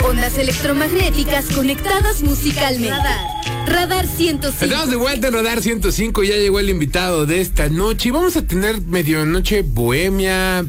Ondas electromagnéticas conectadas musicalmente. Radar 105. Estamos de vuelta en Radar 105, ya llegó el invitado de esta noche y vamos a tener medio noche bohemia,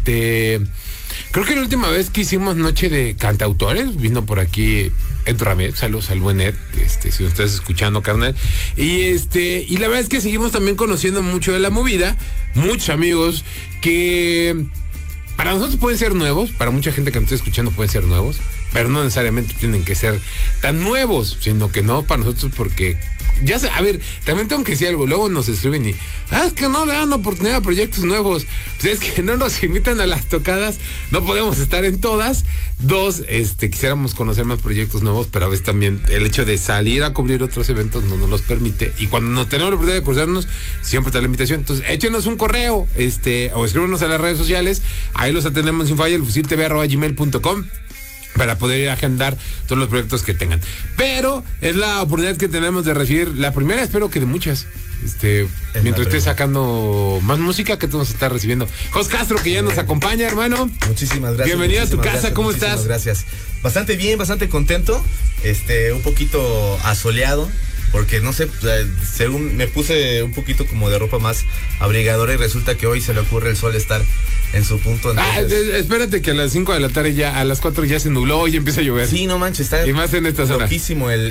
creo que la última vez que hicimos noche de cantautores, vino por aquí Ed Ramírez, saludos al buen Ed, si lo estás escuchando, carnal, y la verdad es que seguimos también conociendo mucho de la movida, muchos amigos que para nosotros pueden ser nuevos, para mucha gente que nos está escuchando pueden ser nuevos, pero no necesariamente tienen que ser tan nuevos, sino que no para nosotros porque ya sé, a ver, también tengo que decir algo, luego nos escriben y es que no le dan oportunidad a proyectos nuevos, pues es que no nos invitan a las tocadas, no podemos estar en todas. Dos, quisiéramos conocer más proyectos nuevos, pero a veces también el hecho de salir a cubrir otros eventos no nos los permite, y cuando no tenemos la oportunidad de cruzarnos, siempre está la invitación. Entonces, échenos un correo, o escríbanos a las redes sociales, ahí los atendemos sin falla, elfusiltv@gmail.com, para poder ir a agendar todos los proyectos que tengan. Pero es la oportunidad que tenemos de recibir la primera, espero que de muchas. Mientras esté sacando más música que tú nos estás recibiendo. Jos Castro, que ya nos acompaña, hermano. Muchísimas gracias. Bienvenido a tu casa, ¿cómo estás? Gracias. Bastante bien, bastante contento. Un poquito asoleado. Porque no sé, según me puse un poquito como de ropa más abrigadora y resulta que hoy se le ocurre el sol estar en su punto. Entonces... espérate que a las 5 de la tarde ya, a las 4 ya se nubló y empieza a llover. Sí, no manches, está. Y más en esta zona. Loquísimo el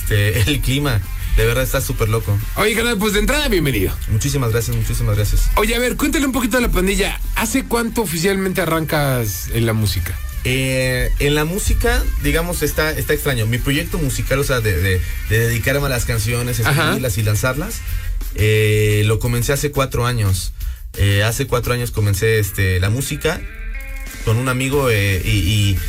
clima. De verdad está súper loco. Oye, canal, pues de entrada, bienvenido. Muchísimas gracias. Oye, a ver, cuéntale un poquito a la pandilla. ¿Hace cuánto oficialmente arrancas en la música? En la música, digamos, está extraño. Mi proyecto musical, o sea, de dedicarme a las canciones, escribirlas y lanzarlas, lo comencé hace 4 años. Hace 4 años comencé la música con un amigo y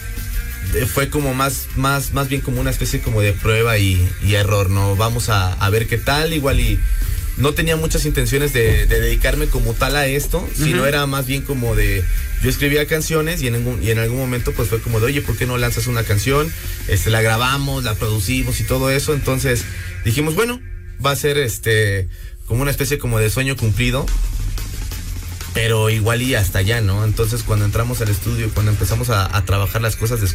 fue como más bien como una especie como de prueba y error, ¿no? Vamos a ver qué tal, igual y no tenía muchas intenciones de dedicarme como tal a esto, sino era más bien como de, yo escribía canciones y en algún momento pues fue como de, oye, ¿por qué no lanzas una canción? La grabamos, la producimos y todo eso, entonces dijimos, bueno, va a ser como una especie como de sueño cumplido, pero igual y hasta allá, ¿no? Entonces cuando entramos al estudio, cuando empezamos a trabajar las cosas,